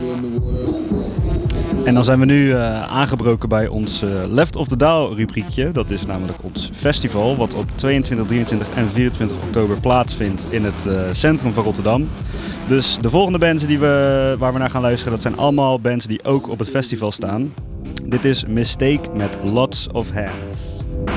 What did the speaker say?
En dan zijn we nu aangebroken bij ons Left of the Dial rubriekje. Dat is namelijk ons festival wat op 22, 23 en 24 oktober plaatsvindt in het centrum van Rotterdam. Dus de volgende bands waar we naar gaan luisteren, dat zijn allemaal bands die ook op het festival staan. Dit is Mistake met Lots of Hands.